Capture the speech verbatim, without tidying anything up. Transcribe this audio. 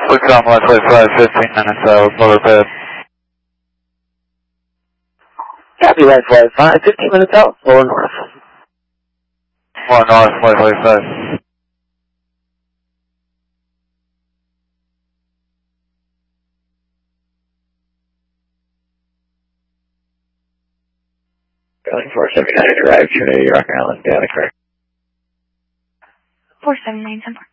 Looks on one forty-five, fifteen minutes out, lower bed. Copy one forty-five, fifteen minutes out, lower north. One north, one forty-five. Going four seventy-nine Drive, Trinity, Rock Island, data correct. four seven nine, ten